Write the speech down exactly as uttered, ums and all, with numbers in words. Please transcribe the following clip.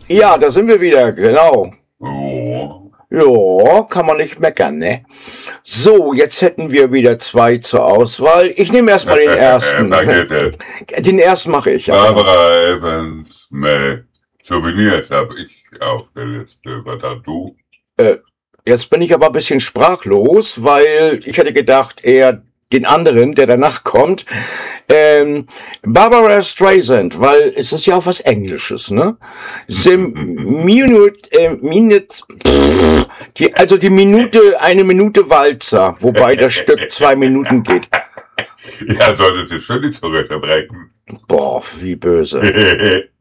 Ja, da sind wir wieder, genau. Oh. Ja, kann man nicht meckern, ne? So, jetzt hätten wir wieder zwei zur Auswahl. Ich nehme erstmal den ersten. Vergiss es. Den ersten mache ich. Ja. Barbara Evans mit Souvenirs habe ich auf der Liste. Was hast du? Äh, jetzt bin ich aber ein bisschen sprachlos, weil ich hätte gedacht, eher den anderen, der danach kommt. Ähm, Barbara Streisand, weil es ist ja auch was Englisches, ne? The Minute, äh, Minute, pff, die, also die Minute, eine Minute Walzer, wobei das Stück zwei Minuten geht. Ja, solltest du schon nicht so unterbrechen. Boah, wie böse.